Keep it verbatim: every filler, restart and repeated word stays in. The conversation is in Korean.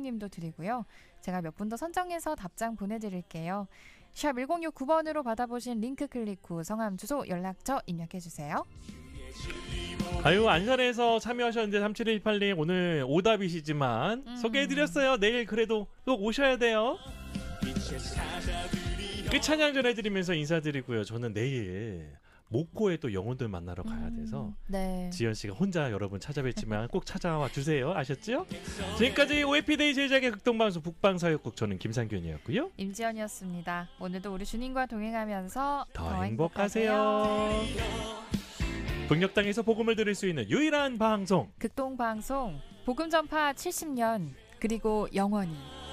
이공육님도 드리고요. 제가 몇 분 더 선정해서 답장 보내드릴게요. 샵 일공육구 번으로 받아보신 링크 클릭 후 성함, 주소, 연락처 입력해주세요. 아유, 안산에서 참여하셨는데 삼칠일팔님 오늘 오답이시지만 음. 소개해드렸어요. 내일 그래도 꼭 오셔야 돼요. 끝찬양 전해드리면서 인사드리고요. 저는 내일 목포에 또 영혼들 만나러 가야 돼서 음, 네. 지연씨가 혼자 여러분 찾아뵙지만 꼭 찾아와 주세요. 아셨죠? 지금까지 오에피데이 제작의 극동방송 북방사역국, 저는 김상균이었고요. 임지연이었습니다. 오늘도 우리 주님과 동행하면서 더, 더 행복하세요. 행복하세요. 북녘땅에서 복음을 들을 수 있는 유일한 방송, 극동방송, 복음 전파 칠십 년, 그리고 영원히.